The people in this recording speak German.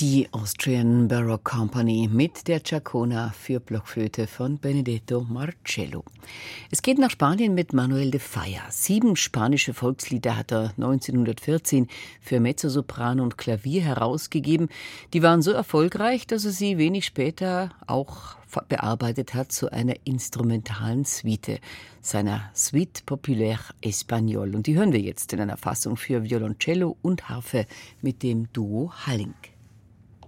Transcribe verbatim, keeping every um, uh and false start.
Die Austrian Baroque Company mit der Chacona für Blockflöte von Benedetto Marcello. Es geht nach Spanien mit Manuel de Falla. Sieben spanische Volkslieder hat er neunzehnhundertvierzehn für Mezzosopran und Klavier herausgegeben. Die waren so erfolgreich, dass er sie wenig später auch bearbeitet hat zu einer instrumentalen Suite, seiner Suite Populaire Espagnole. Und die hören wir jetzt in einer Fassung für Violoncello und Harfe mit dem Duo Halling.